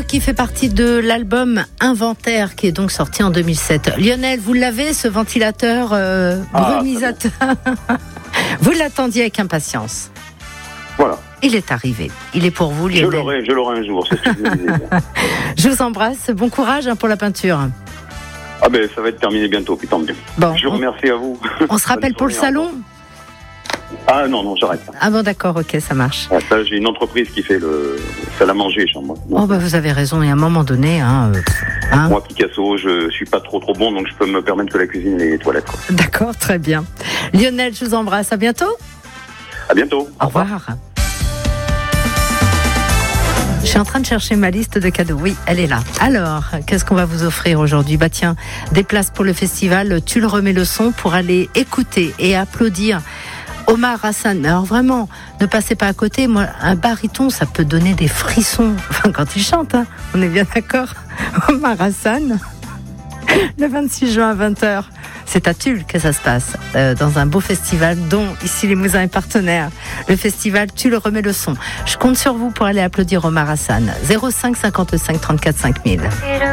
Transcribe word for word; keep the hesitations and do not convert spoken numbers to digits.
qui fait partie de l'album Inventaire qui est donc sorti en deux mille sept. Lionel, vous l'avez ce ventilateur euh, Ah, brumisateur. Vous l'attendiez avec impatience. Voilà. Il est arrivé. Il est pour vous, Je Lionel. l'aurai, je l'aurai un jour, c'est ce que je vous disais. Je vous embrasse. Bon courage hein, pour la peinture. Ah ben, ça va être terminé bientôt, puis tant mieux. Bon, Je vous on, remercie à vous. on se rappelle pour le salon. Ah non, non, j'arrête. Ah bon, d'accord, ok, ça marche. Ah, ça, j'ai une entreprise qui fait le salle à manger chez moi. Donc, Oh bah vous avez raison, et à un moment donné, hein, euh, hein. moi, Picasso, je suis pas trop trop bon, donc je peux me permettre que la cuisine et les toilettes. Quoi. D'accord, très bien. Lionel, je vous embrasse. À bientôt. À bientôt. Au revoir. Je suis en train de chercher ma liste de cadeaux. Oui, elle est là. Alors, qu'est-ce qu'on va vous offrir aujourd'hui ? Bah tiens, des places pour le festival Tu le remets le son pour aller écouter et applaudir Omar Hassan. Mais alors vraiment, ne passez pas à côté. Moi, un baryton, ça peut donner des frissons. Enfin, quand il chante, hein. On est bien d'accord. Omar Hassan, le vingt-six juin à vingt heures. C'est à Tulle que ça se passe, euh, dans un beau festival dont ici les Mousins est partenaire. Le festival Tu le remets le son. Je compte sur vous pour aller applaudir Omar Hassan. zéro cinq cinquante-cinq trente-quatre cinq mille.